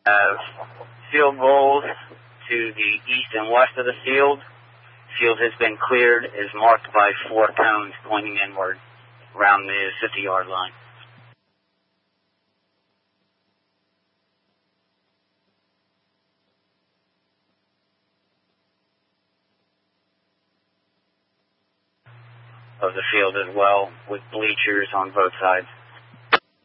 Field goals to the east and west of the field. Field has been cleared, is marked by 4 cones pointing inward around the 50-yard line. Of the field as well, with bleachers on both sides.